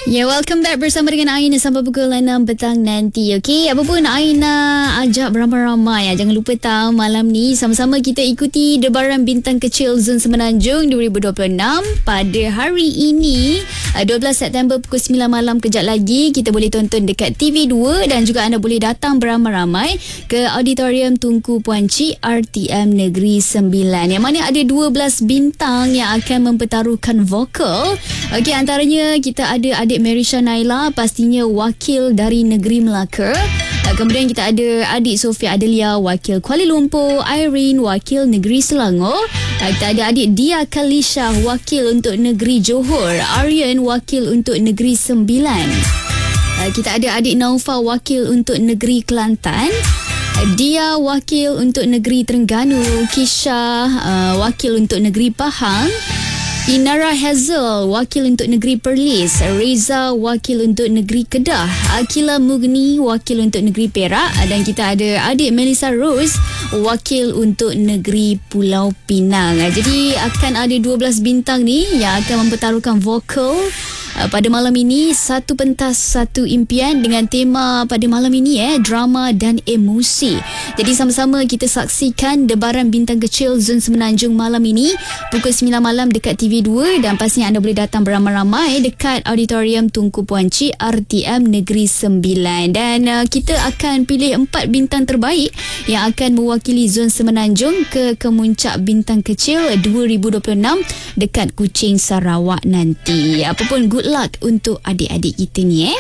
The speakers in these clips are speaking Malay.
Ya, welcome back bersama dengan Ain sampai pukul 6 petang nanti. Okey, apa pun Ain nak ajak beramai-ramai. Jangan lupa tahu malam ni sama-sama kita ikuti debaran bintang kecil Zon Semenanjung 2026 pada hari ini 12 September pukul 9 malam. Kejap lagi kita boleh tonton dekat TV2 dan juga anda boleh datang beramai-ramai ke Auditorium Tunku Puan Cik RTM Negeri Sembilan, yang mana ada 12 bintang yang akan mempertaruhkan vokal. Okey, antaranya kita ada adik Merisha Naila, pastinya wakil dari negeri Melaka. Kemudian kita ada adik Sofia Adelia, wakil Kuala Lumpur. Irene, wakil negeri Selangor. Kita ada adik Dia Kalisha, wakil untuk negeri Johor. Aryan, wakil untuk negeri Sembilan. Kita ada adik Naufa, wakil untuk negeri Kelantan. Dia, wakil untuk negeri Terengganu. Kisha, wakil untuk negeri Pahang. Inara Hazel, wakil untuk negeri Perlis. Reza, wakil untuk negeri Kedah. Akila Mugni, wakil untuk negeri Perak. Dan kita ada adik Melissa Rose, wakil untuk negeri Pulau Pinang. Jadi akan ada 12 bintang ni yang akan mempertaruhkan vokal pada malam ini. Satu pentas, satu impian, dengan tema pada malam ini drama dan emosi. Jadi sama-sama kita saksikan debaran bintang kecil Zon Semenanjung malam ini pukul 9 malam dekat TV2, dan pastinya anda boleh datang beramai-ramai dekat Auditorium Tunku Puan Cik RTM Negeri Sembilan. Dan kita akan pilih 4 bintang terbaik yang akan mewakili Zon Semenanjung ke kemuncak bintang kecil 2026 dekat Kuching, Sarawak nanti. Apapun, good luck untuk adik-adik kita ni.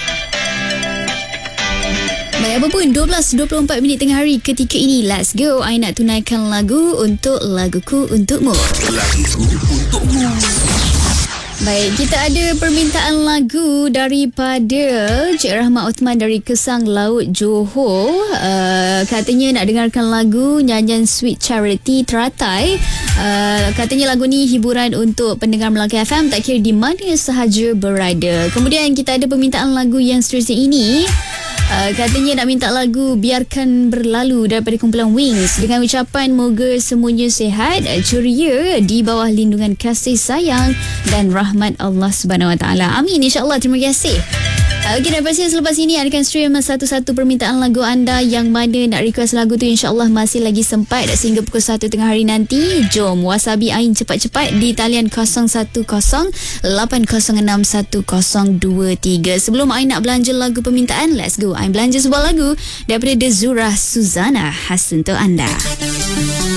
Baik, apa pun 12.24 minit tengah hari ketika ini. Let's go. I nak tunaikan lagu untuk Laguku Untukmu. Laguku Untukmu. Baik, kita ada permintaan lagu daripada Cik Rahmat Othman dari Kesang Laut, Johor. Katanya nak dengarkan lagu nyanyian Sweet Charity Teratai. Katanya lagu ni hiburan untuk pendengar Melaka FM, tak kira di mana sahaja berada. Kemudian kita ada permintaan lagu yang seterusnya ini. Katanya nak minta lagu Biarkan Berlalu daripada kumpulan Wings, dengan ucapan moga semuanya sihat, ceria, di bawah lindungan kasih sayang dan rahmat Allah Subhanahu Wa Taala. Amin, insya-Allah. Terima kasih. Okey, dan pastinya selepas ini akan stream satu-satu permintaan lagu anda. Yang mana nak request lagu tu insya-Allah masih lagi sempat sehingga pukul 1 tengah hari nanti. Jom wasabi Ain cepat-cepat di talian 010-806-1023. Sebelum Ain nak belanja lagu permintaan, let's go. Ain belanja sebuah lagu daripada Zura Suzana khas untuk anda.